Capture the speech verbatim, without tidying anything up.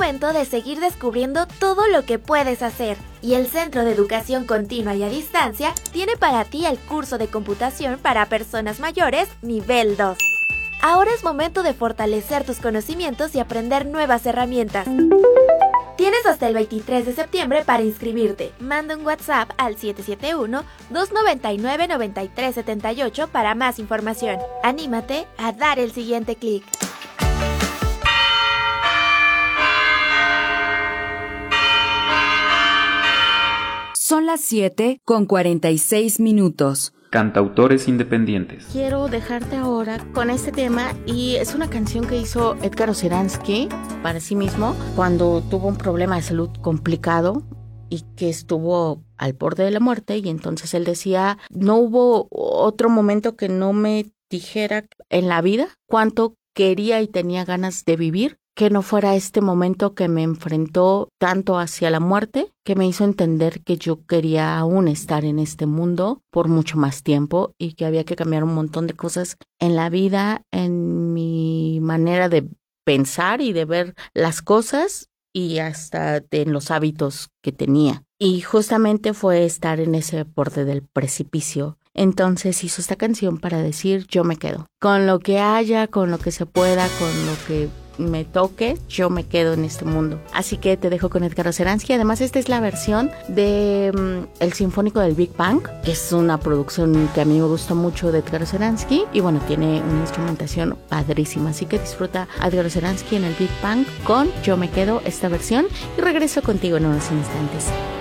momento de seguir descubriendo todo lo que puedes hacer. Y el Centro de Educación Continua y a Distancia tiene para ti el curso de computación para personas mayores nivel dos. Ahora es momento de fortalecer tus conocimientos y aprender nuevas herramientas. Tienes hasta el veintitrés de septiembre para inscribirte. Manda un WhatsApp al siete siete uno, dos nueve nueve, nueve tres siete ocho para más información. Anímate a dar el siguiente clic. Son las siete con cuarenta y seis minutos. Cantautores independientes. Quiero dejarte ahora con este tema, y es una canción que hizo Edgar Oceransky para sí mismo cuando tuvo un problema de salud complicado y que estuvo al borde de la muerte, y entonces él decía, no hubo otro momento que no me dijera en la vida cuánto quería y tenía ganas de vivir, que no fuera este momento que me enfrentó tanto hacia la muerte, que me hizo entender que yo quería aún estar en este mundo por mucho más tiempo y que había que cambiar un montón de cosas en la vida, en mi manera de pensar y de ver las cosas y hasta en los hábitos que tenía. Y justamente fue estar en ese borde del precipicio. Entonces hizo esta canción para decir, yo me quedo. Con lo que haya, con lo que se pueda, con lo que me toque, yo me quedo en este mundo. Así que te dejo con Edgar Oceransky. Además, esta es la versión de um, El Sinfónico del Big Bang, que es una producción que a mí me gusta mucho de Edgar Oceransky, y bueno, tiene una instrumentación padrísima. Así que disfruta a Edgar Oceransky en el Big Bang con Yo me quedo, esta versión, y regreso contigo en unos instantes.